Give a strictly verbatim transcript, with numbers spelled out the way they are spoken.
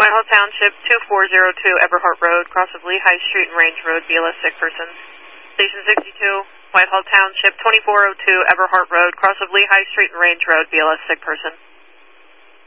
Whitehall Township two four zero two Eberhart Road, cross of Lehigh Street and Range Road, B L S sick person. Station sixty-two, Whitehall Township twenty-four oh two Eberhart Road, cross of Lehigh Street and Range Road, B L S sick person.